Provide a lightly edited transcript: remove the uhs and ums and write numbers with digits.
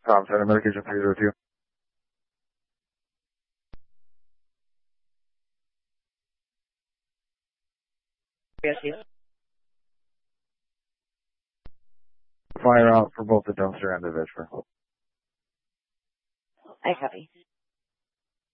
Tom Center, medication 302. Yes, yes. Fire out for both the dumpster and the veg. I copy.